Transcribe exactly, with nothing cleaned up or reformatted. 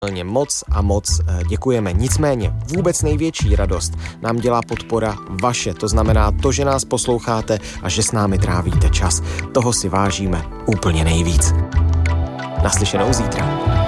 Moc a moc děkujeme. Nicméně vůbec největší radost nám dělá podpora vaše. To znamená to, že nás posloucháte a že s námi trávíte čas. Toho si vážíme úplně nejvíc. Naslyšenou zítra.